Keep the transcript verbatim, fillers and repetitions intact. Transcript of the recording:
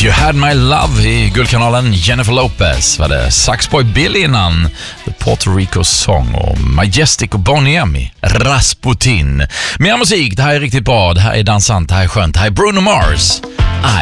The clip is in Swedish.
You Had My Love i guldkanalen. Jennifer Lopez var det. Saxboy Billy innan The Puerto Rico Song och Majestic och Boney M i Rasputin. Mer musik, det här är riktigt bra, det här är dansant, det här är skönt, det här är Bruno Mars.